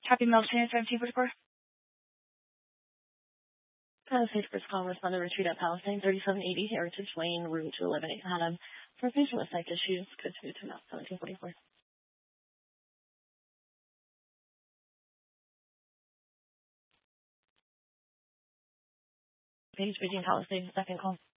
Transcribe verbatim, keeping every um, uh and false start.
Happy Meal Standard seventeen forty-four. Palisade first call responded retreat at Palestine thirty-seven eighty Heritage Lane, route to eleven eight Haddam. For patient with psych issues, could to to mouth seventeen forty-four. Page Beijing Palisade, second call.